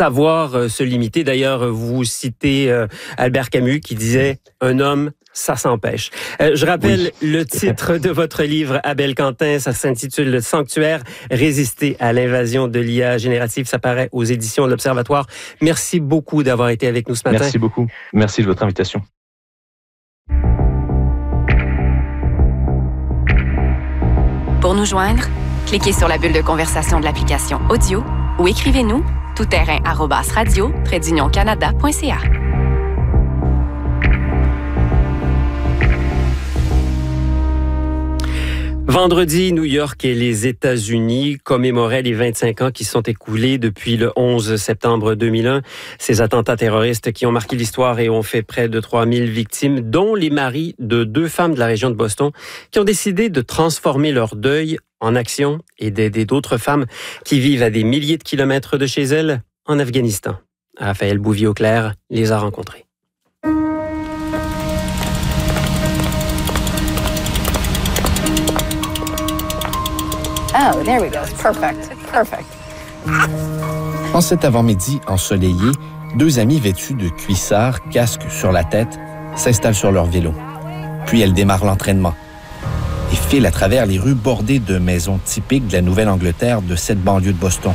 savoir se limiter. D'ailleurs, vous citez Albert Camus qui disait « Un homme, ça s'empêche ». Je rappelle le titre de votre livre, Abel Quentin. Ça s'intitule « Le sanctuaire, résister à l'invasion de l'IA générative ». Ça paraît aux éditions de l'Observatoire. Merci beaucoup d'avoir été avec nous ce matin. Merci beaucoup. Merci de votre invitation. Pour nous joindre, cliquez sur la bulle de conversation de l'application Audio ou écrivez-nous toutterrain@radio-canada.ca. Vendredi, New York et les États-Unis commémoraient les 25 ans qui sont écoulés depuis le 11 septembre 2001. Ces attentats terroristes qui ont marqué l'histoire et ont fait près de 3000 victimes, dont les maris de 2 femmes de la région de Boston qui ont décidé de transformer leur deuil en action et d'aider d'autres femmes qui vivent à des milliers de kilomètres de chez elles en Afghanistan. Raphaël Bouvier-Auclair les a rencontrés. Oh, there we go. Perfect. Perfect. En cet avant-midi ensoleillé, 2 amies vêtues de cuissards, casque sur la tête, s'installent sur leur vélo. Puis elles démarrent l'entraînement et filent à travers les rues bordées de maisons typiques de la Nouvelle-Angleterre de cette banlieue de Boston.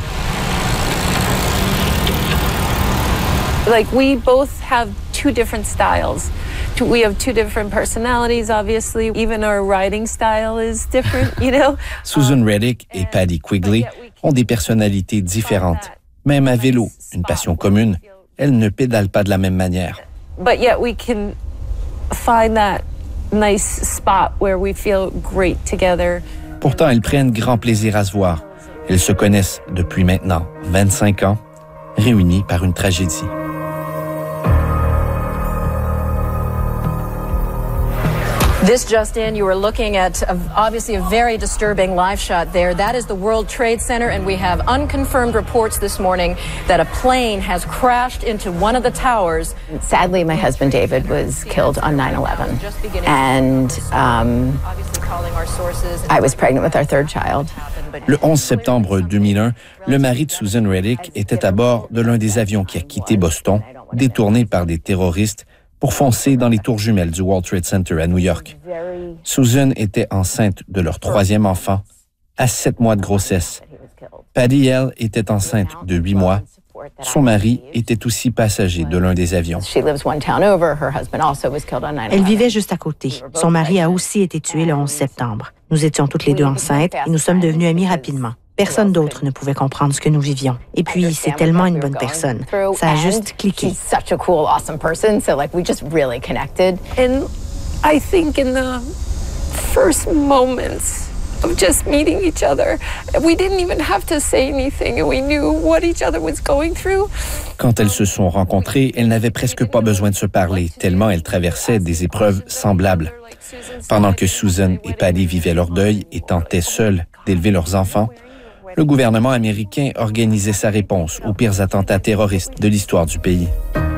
Like, we both have 2 different styles. We have 2 different personalities, obviously. Even our riding style is different, you know. Susan Reddick et Paddy Quigley ont des personnalités différentes. Même à vélo, une passion commune, elles ne pédalent pas de la même manière. But yet we can find that nice spot where we feel great together. Pourtant, elles prennent grand plaisir à se voir. Elles se connaissent depuis maintenant 25 ans, réunies par une tragédie. This just in, you were looking at obviously a very disturbing live shot there. That is the World Trade Center, and we have unconfirmed reports this morning that a plane has crashed into one of the towers. Sadly, my husband David was killed on 9/11, and I was pregnant with our 3rd child. Le 11 septembre 2001, le mari de Susan Reddick était à bord de l'un des avions qui a quitté Boston, détourné par des terroristes, pour foncer dans les tours jumelles du World Trade Center à New York. Susan était enceinte de leur 3e enfant, à 7 mois de grossesse. Paddy, elle, était enceinte de 8 mois. Son mari était aussi passager de l'un des avions. Elle vivait juste à côté. Son mari a aussi été tué le 11 septembre. Nous étions toutes les 2 enceintes et nous sommes devenus amis rapidement. Personne d'autre ne pouvait comprendre ce que nous vivions. Et puis, c'est tellement une bonne personne. Ça a juste cliqué. And I think in the first moments of just meeting each other, we didn't even have to say anything and we knew what each other was going through. Quand elles se sont rencontrées, elles n'avaient presque pas besoin de se parler, tellement elles traversaient des épreuves semblables. Pendant que Susan et Paddy vivaient leur deuil et tentaient seuls d'élever leurs enfants, le gouvernement américain organisait sa réponse aux pires attentats terroristes de l'histoire du pays.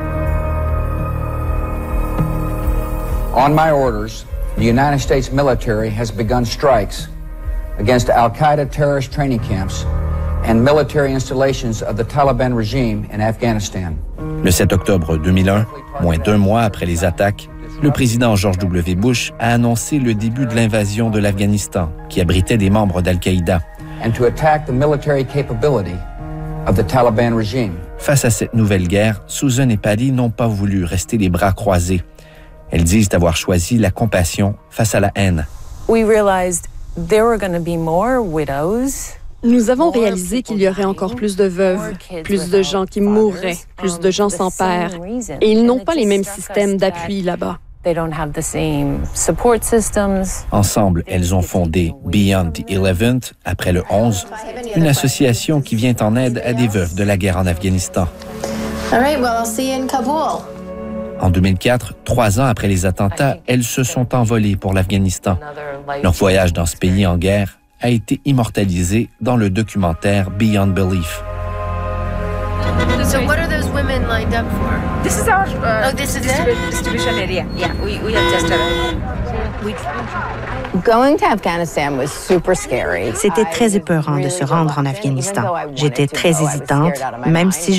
On my orders, the United States military has begun strikes against Al-Qaeda terrorist training camps and military installations of the Taliban regime in Afghanistan. Le 7 octobre 2001, moins d'1 mois après les attaques, le président George W. Bush a annoncé le début de l'invasion de l'Afghanistan, qui abritait des membres d'Al-Qaïda. And to attack the military capability of the Taliban regime. Face à cette nouvelle guerre, Susan et Paddy n'ont pas voulu rester les bras croisés. Elles disent avoir choisi la compassion face à la haine. We realized there were going to be more widows. Nous avons réalisé qu'il y aurait encore plus de veuves, plus de gens qui mourraient, plus de gens sans père. Et ils n'ont pas les mêmes systèmes d'appui là-bas. Ensemble, elles ont fondé Beyond the 11th, après le 11, une association qui vient en aide à des veuves de la guerre en Afghanistan. En 2004, 3 ans après les attentats, elles se sont envolées pour l'Afghanistan. Leur voyage dans ce pays en guerre a été immortalisé dans le documentaire Beyond Belief. So what are those women lined up for? This is our this is distribution area. Yeah, we have just Going to Afghanistan was super scary. C'était très épeurant de se rendre en Afghanistan. J'étais très hésitante, même si